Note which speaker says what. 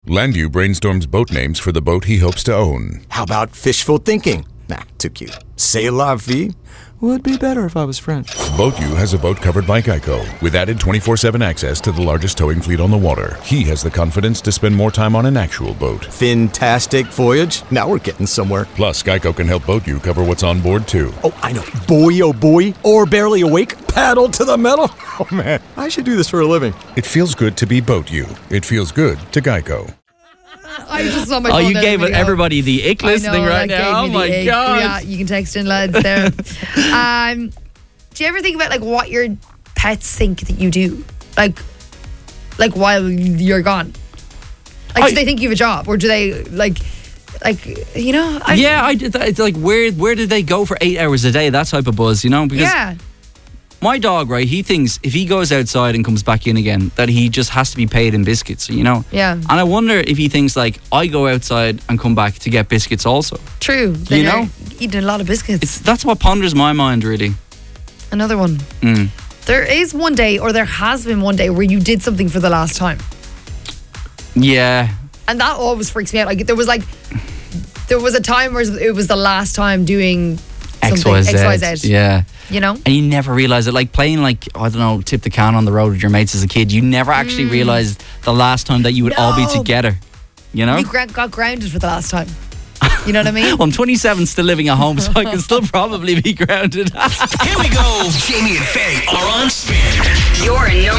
Speaker 1: Landu brainstorms boat names for the boat he hopes to own.
Speaker 2: How about fishful thinking? Nah, too cute. C'est la vie? Would be better if I was French.
Speaker 1: BoatU has a boat covered by Geico with added 24/7 access to the largest towing fleet on the water. He has the confidence to spend more time on an actual boat.
Speaker 2: Fantastic voyage. Now we're getting somewhere.
Speaker 1: Plus, Geico can help BoatU cover what's on board too.
Speaker 2: Oh, I know. Boy, oh boy. Or barely awake. Paddle to the metal. Oh man, I should do this for a living.
Speaker 1: It feels good to be BoatU. It feels good to Geico.
Speaker 3: I just saw my
Speaker 4: Oh,
Speaker 3: phone
Speaker 4: you
Speaker 3: there
Speaker 4: gave
Speaker 3: a minute ago.
Speaker 4: everybody the ick listening right now. Oh my God.
Speaker 3: Yeah, you can text in, lads, there. Do you ever think about like what your pets think that you do? Like while you're gone? Like, do they think you have a job? Or do they like you know?
Speaker 4: I did that. It's like, where did they go for 8 hours a day? That type of buzz, you know? Because my dog, right, he thinks if he goes outside and comes back in again, that he just has to be paid in biscuits, you know?
Speaker 3: Yeah.
Speaker 4: And I wonder if he thinks, like, I go outside and come back to get biscuits also.
Speaker 3: True. Then
Speaker 4: you know?
Speaker 3: Eating a lot of biscuits.
Speaker 4: That's what ponders my mind, really.
Speaker 3: Another one. There is one day, or there has been one day, where you did something for the last time.
Speaker 4: Yeah.
Speaker 3: And that always freaks me out. Like, there was a time where it was the last time doing something. XYZ.
Speaker 4: Yeah.
Speaker 3: You know?
Speaker 4: And you never realise it. Like playing, like, I don't know, tip the can on the road with your mates as a kid. You never actually realised the last time that you would all be together. You know?
Speaker 3: You got grounded for the last time. You know what I mean?
Speaker 4: Well, I'm 27, still living at home, so I can still probably be grounded.
Speaker 5: Here we go. Jamie and Faye are on spin.
Speaker 6: Your number